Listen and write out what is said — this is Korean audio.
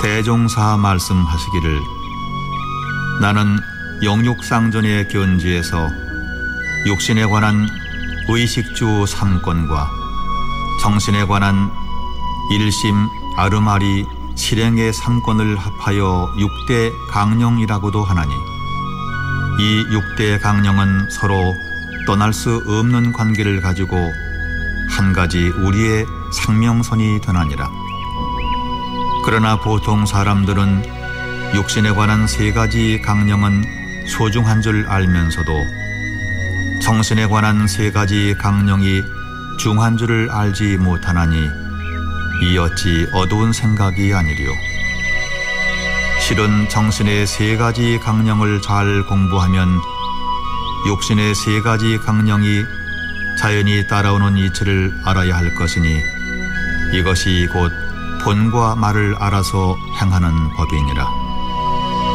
대종사 말씀하시기를 나는 영육상전의 견지에서 육신에 관한 의식주 3권과 정신에 관한 일심 아르마리 실행의 3권을 합하여 6대 강령이라고도 하나니 이 6대 강령은 서로 떠날 수 없는 관계를 가지고 한 가지 우리의 상명선이 되나니라. 그러나 보통 사람들은 육신에 관한 3가지 강령은 소중한 줄 알면서도 정신에 관한 3가지 강령이 중한 줄을 알지 못하나니 이 어찌 어두운 생각이 아니리요. 실은 정신의 3가지 강령을 잘 공부하면 육신의 3가지 강령이 자연히 따라오는 이치를 알아야 할 것이니 이것이 곧 본과 말을 알아서 행하는 법이니라.